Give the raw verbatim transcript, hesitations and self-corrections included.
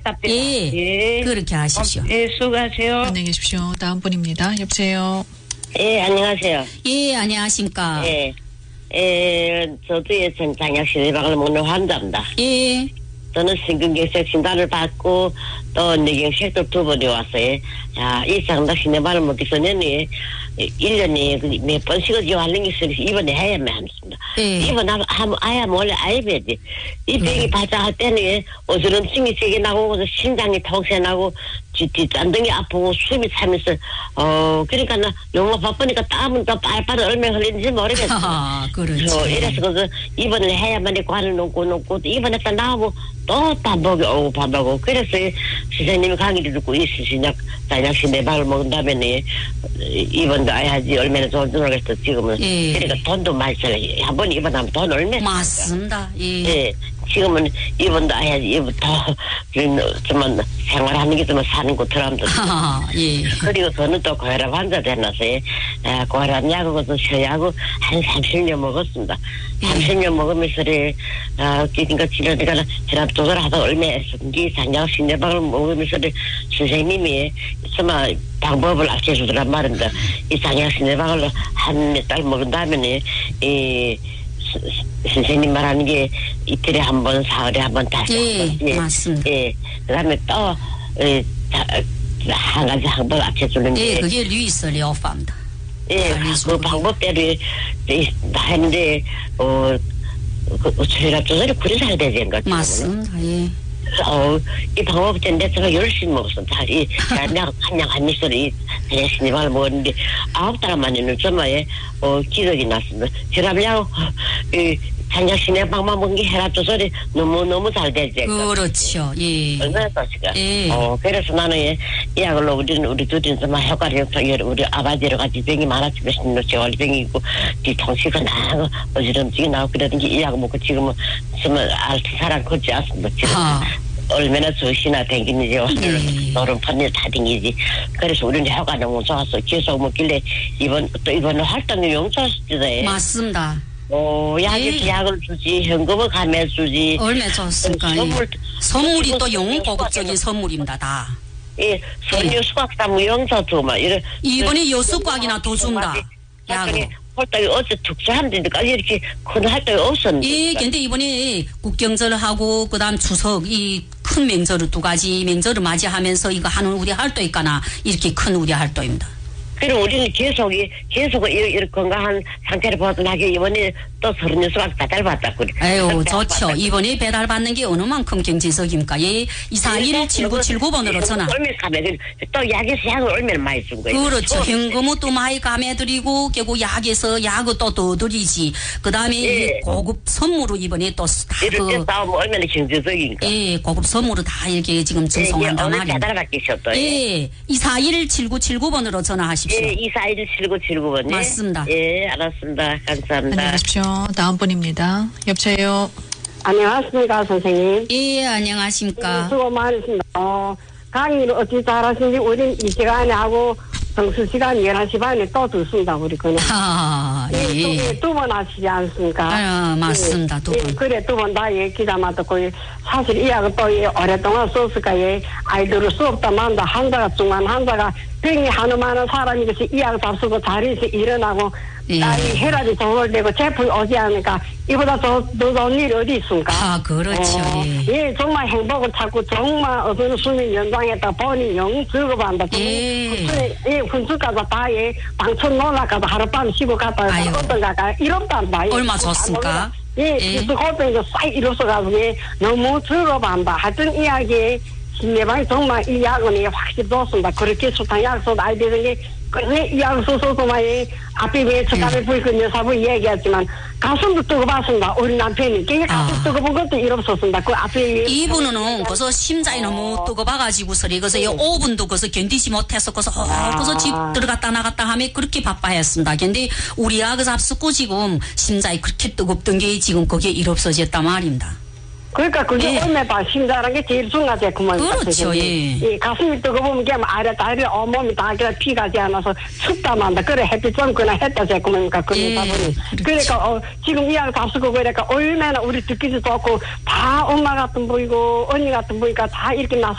감사합니다. 예, 예. 그렇게 하십시오. 예, 수고하세요. 안녕히 계십시오. 다음 분입니다. 여보세요. 예, 안녕하세요. 예, 안녕하십니까. 예, 예, 저도 예전 장약 시대박을 먹는 환자입니다. 예. 저는 심근경색 진단을 받고 또 뇌경색도 두 번이 왔어요. 자, 이 장작 시내발을 먹기 전에는 일 년에 몇 번씩은 요하는 게 있어서 이번에 해야만 합니다. 예. 이번에 하면 아야 몰래 아이배지. 이 병이 음. 발작할 때는 어지럼증이 세게 나고 그래서 심장이 턱새 나고 뒤 짠등이 아프고 숨이 차면서 어 그러니까 나 너무 바쁘니까 땀은 또 빨빨 얼마나 흘리는지 모르겠어. 아, 그렇지. 어, 이래서 그래서 입원을 해야만 해 관을 놓고 놓고 입원에 딱 나오고 또 반복이 오고 반복하고 그래서 선생님이 강의를 듣고 있으시냐 단약시 내 방을 먹은 다음에 입원도 해야지 얼마나 좋은지 모르겠어 지금은. 예. 그러니까 돈도 많이 써요. 한 번 입원하면 돈 얼마나 맞습니다. 예. 예. 지금은 입원도 해야지 입원 더좀 생활하는 게 좀 사는 곳 들어가면 아, 예. 그리고 저는 또 고혈압 환자 되나서요. 아, 고혈압 약하고도 쉬어야하고 한 삼십 년 먹었습니다. 예. 삼십 년 먹으면서 아, 그러니까 지나니까 지납 조절 하다 얼마 했었는지 장약 신내방을 먹으면서 선생님이 정말 방법을 알려주더란 말입니다. 이 장약 신내방을 한 몇 달 먹은 다음에 이 선생님 말하는 게 이틀에 한 번, 사흘에 한 번, 다시 예, 한 번. 예, 맞습니다. 예. 그 다음에 또, 예, 한 가지 방법 앞에주는 게. 예, 그게 루이스 레오파입니다. 예, 그 방법대로 했는데, 어, 그, 혈압 조절이 그리 잘 되지, 인가. 맞습니다. 예. 어, 이 방법 때문에 제가 열심히 먹었습니다. 이, 내가 한양 한 미소를 이, 그냥 신이발을 먹었는데, 아홉 달 만에는 정말, 어, 기적이 났습니다. 혈압약, 이, 한양 신의방만 먹은 게 혈압 조절이 너무너무 잘 되지. 그렇죠. 예. 얼마나 좋지가. 예. 어, 그래서 나는 이, 이 약을로 우리는, 우리 둘이는 정말 효과를 없어. 우리 아버지로 같이 병이 많았지만, 재활병이 있고, 뒤통수가 나고, 어지럼증이 나고, 그러던 게 이 약을 먹고 지금은 정말 알트 사람 걷지 않습니다. 지금. 아. 얼마나 수시나 댕기는지 네. 노름판을 다 댕기지. 그래서 우리는 효과 너무 좋았어. 계속 먹길래 이번 또 이번 활동이 용서했어요. 맞습니다. 어, 약에 예. 약을 주지, 현금을 가면 주지. 얼마나 좋습니까? 선물, 예. 선물이 또 선물, 영고급적인 선물입니다. 다. 예, 선유 수학사 무용사 주마. 이래. 이번에 여수과학이나 더 준다. 약으로. 활동이 어째 특수한데까지 이렇게 큰 활동이 없었는데. 예, 근데 이번에 국경절하고 그다음 추석 이 큰 명절을 두 가지 명절을 맞이하면서 이거 하는 우리 활동 있거나 이렇게 큰 우리 활동입니다. 그럼 우리는 계속, 계속 이렇게 건강한 상태를 보존하게 이번에 또 서른 여섯 배달 받다. 아유, 좋죠. 이번에 배달 받는 게 어느 만큼 경제적입니까? 예, 이사일 칠구칠구 번으로 전화. 얼마나 가면 또 약에서 약을 얼마나 많이 준 거예요. 그렇죠. 현금은 또 많이 감해드리고, 결국 약에서 약을 또 더 드리지. 그 다음에 예. 고급 선물로 이번에 또 다 이렇게 그, 싸우면 얼마나 경제적인가. 예, 고급 선물로 다 이렇게 지금 전송한단 오늘 말입니다. 배달 받기셨다. 예, 이사일 칠구칠구 번으로 전화하십시오. 예, 이사일 칠구칠구 번. 맞습니다. 예, 알았습니다. 감사합니다. 안녕히 계십시오. 다음 분입니다. 여보세요. 안녕하십니까, 선생님. 예, 안녕하십니까. 수고 많으십니다. 어, 강의를 어찌 잘하시는지 우린 이 시간에 하고 정수 시간 열한 시 반에 또 듣습니다, 우리 그냥. 아, 예. 두 번 하시지 않습니까? 아, 맞습니다. 두 번. 예, 그래, 두 번 다 얘기자만 듣고, 사실 이 약은 또 오랫동안 썼을까, 예, 아이들을 수업다 만다, 환자가, 중간 환자가 병이 한우 많은 사람이 것이 이 약 잡수고 자리에서 일어나고, 예. 아이 혈압이 조절되고 제품이 오지 않으니까 이보다 더, 더 좋은 일이 어디 있습니까? 아, 그렇죠. 어, 예. 예, 정말 행복을 찾고 정말 어떤 수명 연장했다 보니 영 즐거워한다. 예. 예, 훈수가서 다 예, 방촌 놀라가도 하룻밤 쉬고 갔다 아유. 어떤가가 이런단다. 예. 얼마 좋습니까? 예, 예. 그래서 그것도 싹 이로써가지고 예, 너무 즐거워한다. 하여튼 이야기 신내방이 정말 이 약은 확실히 좋습니다. 그렇게 수탕 약속 알되는 게 그래 이 약속소도만 앞에 왜 첫달에 보이고 여사부 얘기했지만 가슴도 뜨거웠습니다. 우리 남편이 걔 가슴 아. 뜨거운 것도 일 없었습니다. 그 앞에 이분은 그래서 심장이 너무 뜨거워가지고서 그래서 이 오 분도 그래서 견디지 못해서 그래서 어, 그래서 집 들어갔다 나갔다 하면 그렇게 바빠했습니다. 근데 우리 아그 잡수고 지금 심장이 그렇게 뜨겁던 게 지금 그게 일 없어졌단 말입니다. 그러니까 그게 예. 얼마나 봐 심장이라는 게 제일 중요하지 그만. 그렇죠, 예. 예, 가슴이 뜨거우면 그냥 아래 다리 온몸이 다 그냥 피가 지 않아서 춥다만다. 그래 햇빛 좀 그나 했다 제 그만니까 예, 그러다 보니. 그렇죠. 그러니까 어, 지금 이야기 다 쓰고 그러니까 얼마나 우리 듣기도 좋고 다 엄마 같은 보이고 언니 같은 보니까 다 이렇게 나.